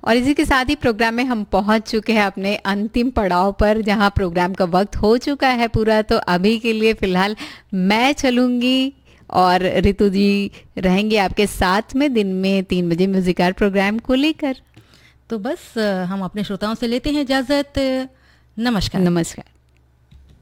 और इसी के साथ ही प्रोग्राम में हम पहुंच चुके हैं अपने अंतिम पड़ाव पर, जहां प्रोग्राम का वक्त हो चुका है पूरा। तो अभी के लिए फिलहाल मैं चलूंगी और ऋतु जी रहेंगे आपके साथ में दिन में 3 बजे म्यूजिकार प्रोग्राम को लेकर। तो बस हम अपने श्रोताओं से लेते हैं इजाज़त। नमस्कार। नमस्कार।